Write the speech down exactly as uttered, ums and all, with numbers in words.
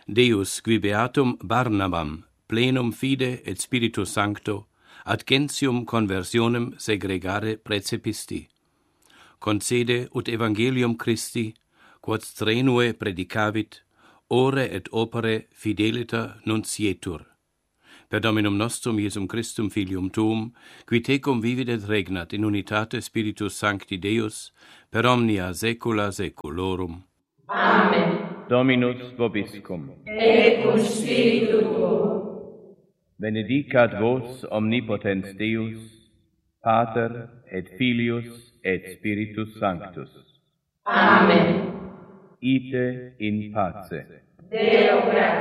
Deus qui beatum Barnabam plenum fide et Spiritus Sancto ad gentium conversionem segregare precepisti. Concede ut evangelium Christi, quod strenue predicavit, ore et opere fidelita nuncietur. Per Dominum nostrum Iesum Christum Filium tuum, qui tecum vivit et regnat in unitate Spiritus Sancti Deus, per omnia saecula saeculorum. Amen. Dominus vobiscum. Et cum spiritu tuo. Benedicat vos omnipotens Deus, Pater et Filius et Spiritus Sanctus. Amen. Ite in pace. Deo gratias.